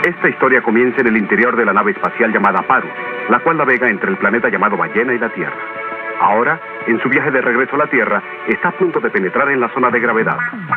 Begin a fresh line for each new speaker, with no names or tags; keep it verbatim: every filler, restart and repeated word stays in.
Esta historia comienza en el interior de la nave espacial llamada Parus, la cual navega entre el planeta llamado Ballena y la Tierra. Ahora, en su viaje de regreso a la Tierra, está a punto de penetrar en la zona de gravedad.